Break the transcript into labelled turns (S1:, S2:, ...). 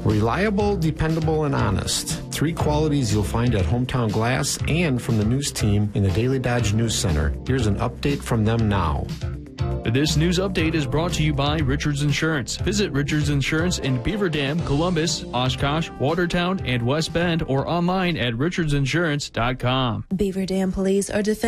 S1: Reliable, dependable, and honest. 3 qualities you'll find at Hometown Glass and from the news team in the Daily Dodge News Center. Here's an update from them now.
S2: This news update is brought to you by Richards Insurance. Visit Richards Insurance in Beaver Dam, Columbus, Oshkosh, Watertown, and West Bend, or online at richardsinsurance.com.
S3: Beaver Dam police are defending